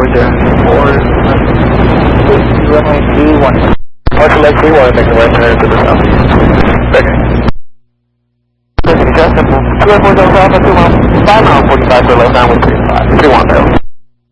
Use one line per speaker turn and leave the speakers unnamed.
What's the next one? Make the right turn to the south. Okay. Justin, 2 Alpha 2 miles, 5 miles 45 to the left down with 3 1 0.